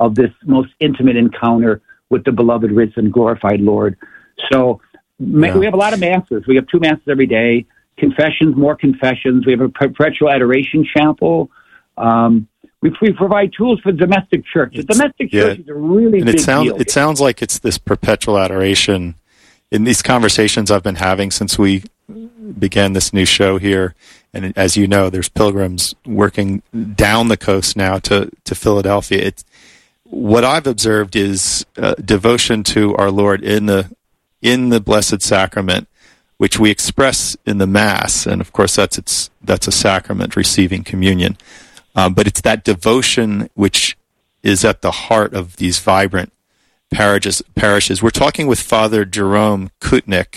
of this most intimate encounter with the beloved, risen, glorified Lord. So we have a lot of masses. We have 2 masses every day, confessions, more confessions. We have a perpetual adoration chapel. We provide tools for the domestic church. The domestic church is a really big deal. It sounds like it's this perpetual adoration. In these conversations I've been having since we began this new show here, and as you know, there's pilgrims working down the coast now to Philadelphia. What I've observed is devotion to our Lord in the Blessed Sacrament, which we express in the Mass, and of course that's a sacrament, receiving communion. But it's that devotion which is at the heart of these vibrant parishes. We're talking with Father Jerome Kutnick,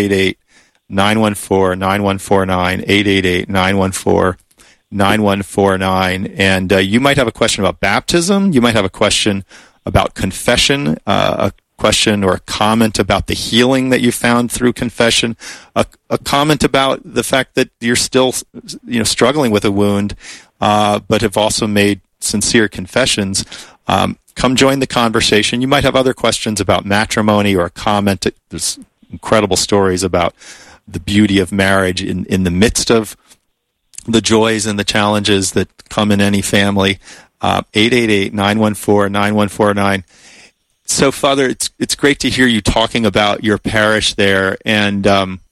888-914-9149, 888-914-9149. And you might have a question about baptism. You might have a question about confession, a question or a comment about the healing that you found through confession, a comment about the fact that you're still struggling with a wound, but have also made sincere confessions. Come join the conversation. You might have other questions about matrimony or a comment. There's incredible stories about the beauty of marriage in the midst of the joys and the challenges that come in any family. 888-914-9149. So, Father, it's great to hear you talking about your parish there. And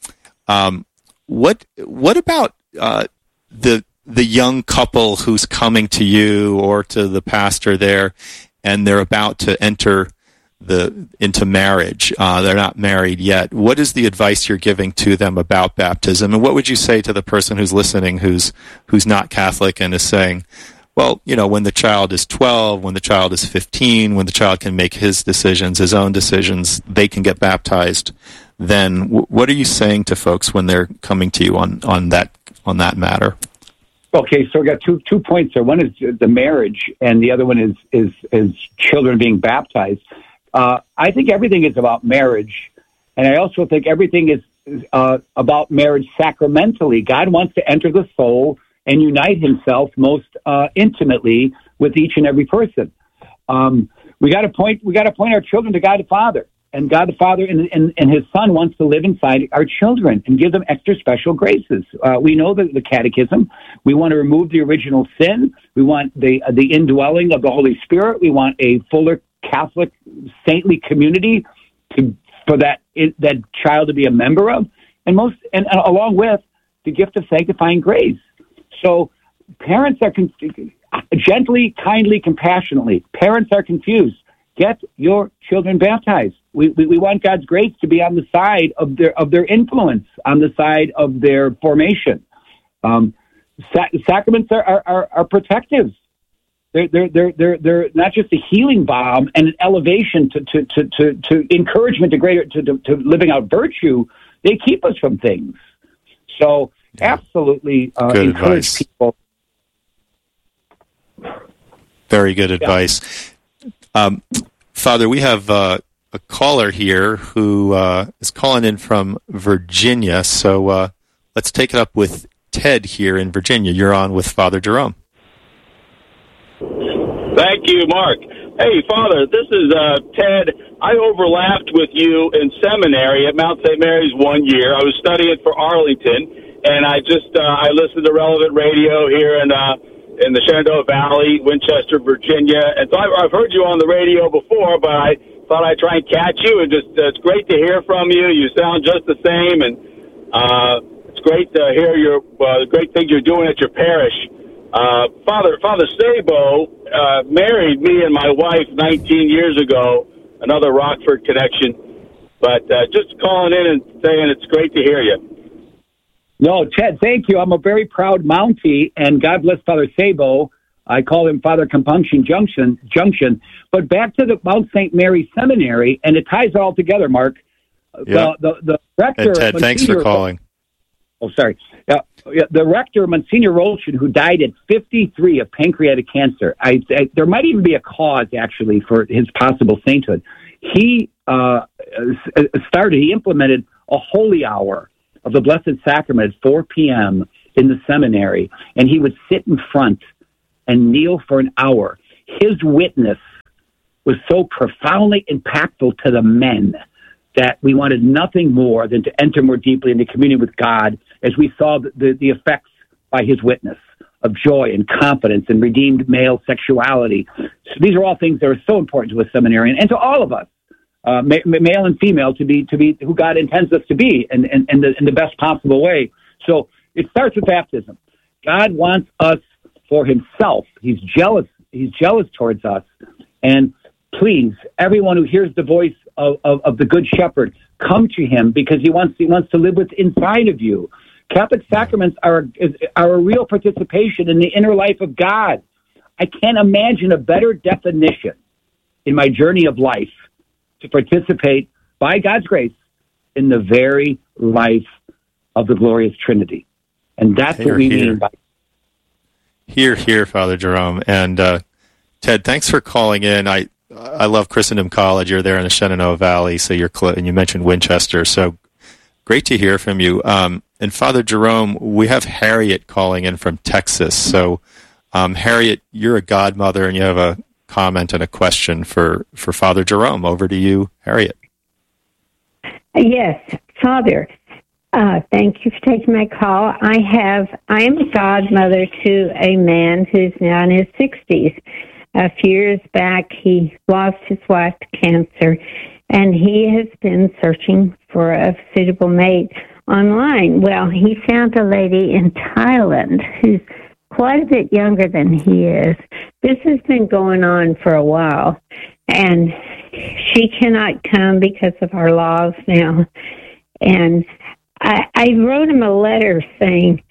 what about the young couple who's coming to you or to the pastor there, and they're about to enter into marriage? They're not married yet. What is the advice you're giving to them about baptism? And what would you say to the person who's listening who's not Catholic and is saying, well, when the child is 12, when the child is 15, when the child can make his own decisions, they can get baptized. Then what are you saying to folks when they're coming to you on that matter? Okay, so we got two points there. One is the marriage, and the other one is children being baptized. I think everything is about marriage, and I also think everything is about marriage sacramentally. God wants to enter the soul and unite himself most intimately with each and every person. We got to point our children to God the Father, and God the Father and His Son wants to live inside our children and give them extra special graces. We know the Catechism. We want to remove the original sin. We want the indwelling of the Holy Spirit. We want a fuller Catholic saintly community for that child to be a member of, and along with the gift of sanctifying grace. So parents are gently, kindly, compassionately. Parents are confused. Get your children baptized. We want God's grace to be on the side of their influence, on the side of their formation. Sacraments are protective. They're not just a healing balm and an elevation to encouragement to living out virtue. They keep us from things. So absolutely encourage advice. People. Very good advice. Father, we have a caller here who is calling in from Virginia. So let's take it up with Ted here in Virginia. You're on with Father Jerome. Thank you, Mark. Hey, Father, this is Ted. I overlapped with you in seminary at Mount St. Mary's 1 year. I was studying for Arlington, and I listened to Relevant Radio here in the Shenandoah Valley, Winchester, Virginia. And so I've heard you on the radio before, but I thought I'd try and catch you. And it's great to hear from you. You sound just the same, and it's great to hear the great things you're doing at your parish. Father Sabo married me and my wife 19 years ago, another Rockford connection. But just calling in and saying it's great to hear you. No, Ted, thank you. I'm a very proud Mountie, and God bless Father Sabo. I call him Father Compunction Junction. But back to the Mount St. Mary Seminary, and it ties it all together, Mark. Yeah. The rector... And Ted, thanks for calling. Oh, sorry. The rector, Monsignor Rolshin, who died at 53 of pancreatic cancer. There might even be a cause, actually, for his possible sainthood. He implemented a holy hour of the Blessed Sacrament at 4 p.m. in the seminary, and he would sit in front and kneel for an hour. His witness was so profoundly impactful to the men that we wanted nothing more than to enter more deeply into communion with God as we saw the effects by his witness of joy and confidence and redeemed male sexuality. So these are all things that are so important to a seminarian and to all of us, male and female, to be who God intends us to be in the best possible way. So it starts with baptism. God wants us for himself. He's jealous towards us. And please, everyone who hears the voice of the Good Shepherd, come to him because he wants to live what's inside of you. Catholic sacraments are a real participation in the inner life of God. I can't imagine a better definition in my journey of life to participate, by God's grace, in the very life of the glorious Trinity. And that's what we mean by... Here, Father Jerome. And Ted, thanks for calling in. I love Christendom College. You're there in the Shenandoah Valley, so and you mentioned Winchester. So great to hear from you. And Father Jerome, we have Harriet calling in from Texas. So, Harriet, you're a godmother, and you have a comment and a question for Father Jerome. Over to you, Harriet. Yes, Father. Thank you for taking my call. I am a godmother to a man who's now in his 60s. A few years back, he lost his wife to cancer, and he has been searching for a suitable mate online. Well, he found a lady in Thailand who's quite a bit younger than he is. This has been going on for a while, and she cannot come because of our laws now. And I wrote him a letter saying,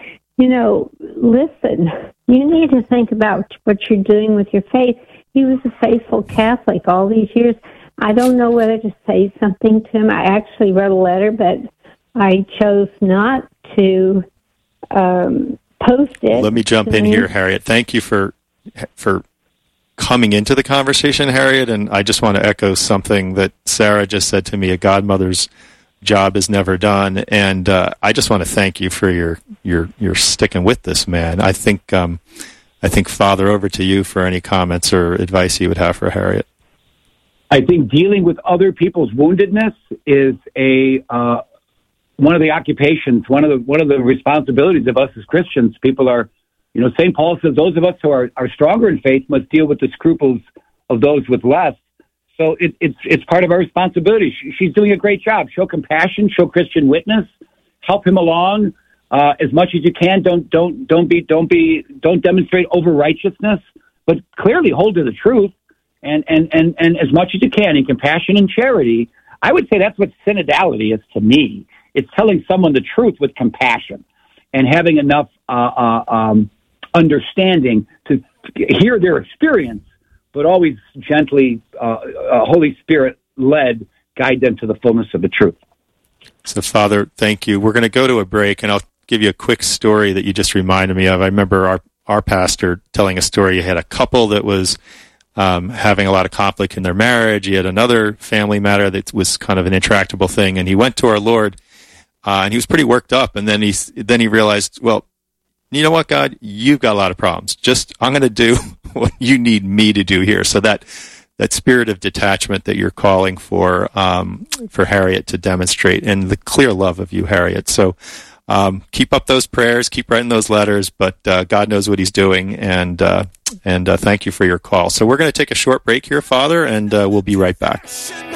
listen, you need to think about what you're doing with your faith. He was a faithful Catholic all these years. I don't know whether to say something to him. I actually wrote a letter, but I chose not to post it. Let me jump in here, Harriet. Thank you for coming into the conversation, Harriet, and I just want to echo something that Sarah just said to me. A godmother's job is never done, and I just want to thank you for your sticking with this man. I think Father, over to you for any comments or advice you would have for Harriet. I think dealing with other people's woundedness is one of the occupations, one of the responsibilities of us as Christians. People are, St. Paul says, those of us who are stronger in faith must deal with the scruples of those with less. So it's part of our responsibility. She's doing a great job. Show compassion, show Christian witness, help him along as much as you can. Don't demonstrate over righteousness, but clearly hold to the truth and as much as you can in compassion and charity. I would say that's what synodality is to me. It's telling someone the truth with compassion and having enough understanding to hear their experience, but always gently, Holy Spirit-led, guide them to the fullness of the truth. So, Father, thank you. We're going to go to a break, and I'll give you a quick story that you just reminded me of. I remember our pastor telling a story. He had a couple that was having a lot of conflict in their marriage. He had another family matter that was kind of an intractable thing, and he went to our Lord, and he was pretty worked up, and then he realized, well, you know what, God, you've got a lot of problems. I'm going to do what you need me to do here. So that spirit of detachment that you're calling for Harriet to demonstrate, and the clear love of you, Harriet. So keep up those prayers, keep writing those letters, but God knows what he's doing, and thank you for your call. So we're going to take a short break here, Father, and we'll be right back.